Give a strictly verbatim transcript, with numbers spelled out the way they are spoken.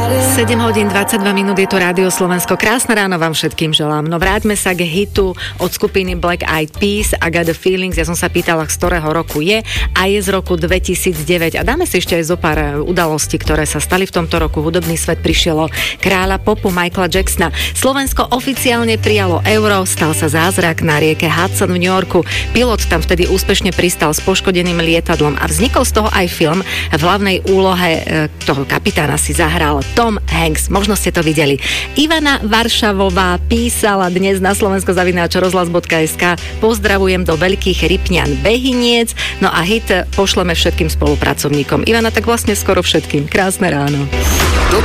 sedem hodín dvadsaťdva minút, je to Rádio Slovensko. Krásne ráno vám všetkým želám. No vráťme sa k hitu od skupiny Black Eyed Peas, I Got the Feelings. Ja som sa pýtala, z ktorého roku je, a je z roku dvetisícdeväť. A dáme si ešte aj zo pár udalostí, ktoré sa stali v tomto roku. Hudobný svet prišiel kráľa popu Michaela Jacksona. Slovensko oficiálne prijalo euro, stal sa zázrak na rieke Hudson v New Yorku. Pilot tam vtedy úspešne pristal s poškodeným lietadlom a vznikol z toho aj film. V hlavnej úlohe e, toho kapitána si zahral Tom Hanks, možno ste to videli. Ivana Varšavová písala dnes na slovensko zavináč rozhlas bodka es ká: pozdravujem do Veľkých Rypňan Behyniec, no a hit pošleme všetkým spolupracovníkom. Ivana, tak vlastne skoro všetkým. Krásne ráno.